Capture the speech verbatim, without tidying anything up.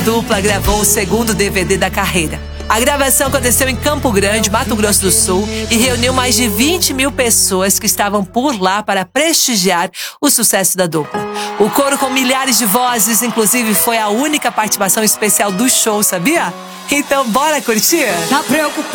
dupla gravou o segundo D V D da carreira. A gravação aconteceu em Campo Grande, Mato Grosso do Sul, e reuniu mais de vinte mil pessoas que estavam por lá para prestigiar o sucesso da dupla. O coro com milhares de vozes, inclusive, foi a única participação especial do show, sabia? Então, bora curtir? Tá preocupado?